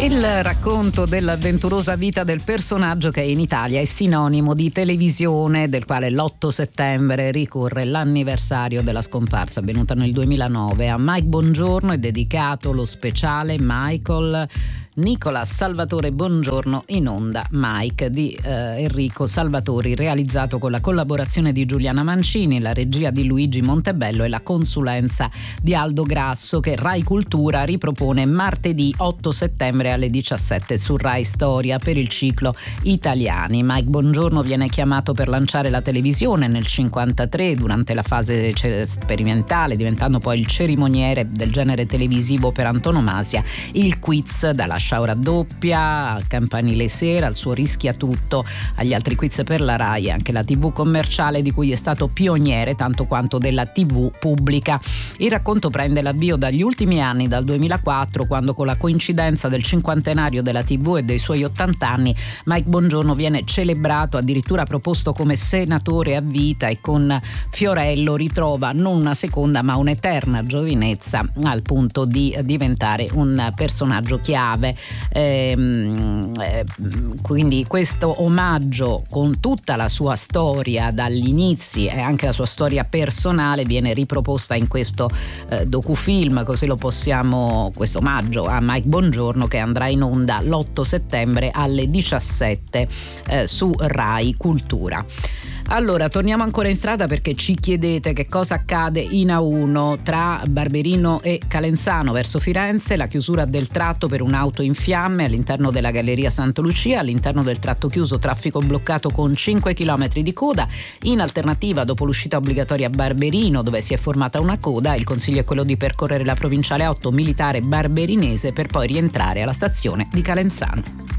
Il racconto dell'avventurosa vita del personaggio che in Italia è sinonimo di televisione, del quale l'8 settembre ricorre l'anniversario della scomparsa avvenuta nel 2009. A Mike Bongiorno è dedicato lo speciale Michael Nicola Salvatore Bongiorno in onda Mike di Enrico Salvatori, realizzato con la collaborazione di Giuliana Mancini, la regia di Luigi Montebello e la consulenza di Aldo Grasso, che Rai Cultura ripropone martedì 8 settembre alle 17 su Rai Storia per il ciclo Italiani. Mike Bongiorno viene chiamato per lanciare la televisione nel 1953 durante la fase sperimentale, diventando poi il cerimoniere del genere televisivo per antonomasia, il quiz, dalla Sciau raddoppia, Campanile Sera, al suo Rischia Tutto, agli altri quiz per la Rai e anche la TV commerciale, di cui è stato pioniere tanto quanto della TV pubblica. Il racconto prende l'avvio dagli ultimi anni, dal 2004, quando con la coincidenza del cinquantenario della TV e dei suoi 80 anni Mike Bongiorno viene celebrato, addirittura proposto come senatore a vita, e con Fiorello ritrova non una seconda ma un'eterna giovinezza, al punto di diventare un personaggio chiave. Quindi questo omaggio, con tutta la sua storia dagli inizi e anche la sua storia personale, viene riproposta in questo docufilm, così lo possiamo, questo omaggio a Mike Bongiorno, che andrà in onda l'8 settembre alle 17 su Rai Cultura. Allora, torniamo ancora in strada, perché ci chiedete che cosa accade in A1 tra Barberino e Calenzano verso Firenze, la chiusura del tratto per un'auto in fiamme all'interno della Galleria Santa Lucia. All'interno del tratto chiuso, traffico bloccato con 5 km di coda. In alternativa, dopo l'uscita obbligatoria a Barberino, dove si è formata una coda, il consiglio è quello di percorrere la provinciale 8 militare barberinese per poi rientrare alla stazione di Calenzano.